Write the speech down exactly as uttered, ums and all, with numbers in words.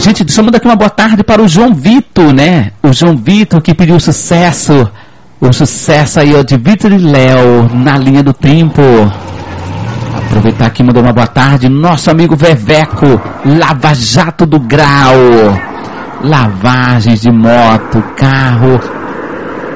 Gente, deixa eu mandar aqui uma boa tarde para o João Vitor, né? O João Vitor que pediu sucesso. O sucesso aí, ó, de Vitor e Léo na linha do tempo. Aproveitar aqui e mandar uma boa tarde. Nosso amigo Veveco, Lava Jato do Grau. Lavagens de moto, carro,